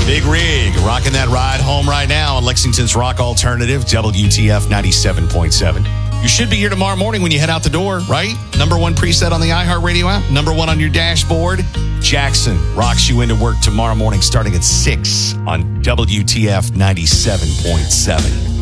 Big Rig, rocking that ride home right now on Lexington's Rock Alternative, WTF 97.7. You should be here tomorrow morning when you head out the door, right? Number one preset on the iHeartRadio app, number one on your dashboard. Jackson rocks you into work tomorrow morning starting at 6 on WTF 97.7.